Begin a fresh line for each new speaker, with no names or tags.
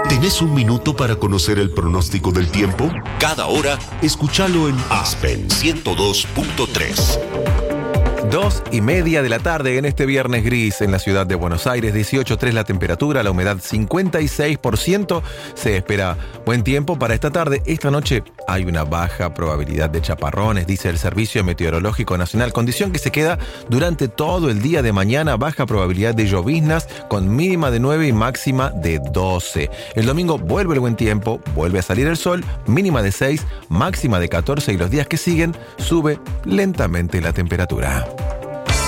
¿Tenés un minuto para conocer el pronóstico del tiempo? Cada hora, escúchalo en Aspen 102.3.
2:30 de la tarde en este viernes gris en la ciudad de Buenos Aires, 18.3 la temperatura, la humedad 56%. Se espera buen tiempo para esta tarde. Esta noche hay una baja probabilidad de chaparrones, dice el Servicio Meteorológico Nacional, condición que se queda durante todo el día de mañana. Baja probabilidad de lloviznas con mínima de 9 y máxima de 12. El domingo vuelve el buen tiempo, vuelve a salir el sol, mínima de 6, máxima de 14 y los días que siguen sube lentamente la temperatura.